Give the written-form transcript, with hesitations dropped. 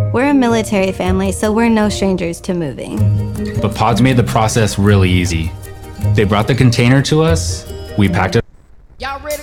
We're a military family, so we're no strangers to moving. But Pods made the process really easy. They brought the container to us, we packed it. Y'all ready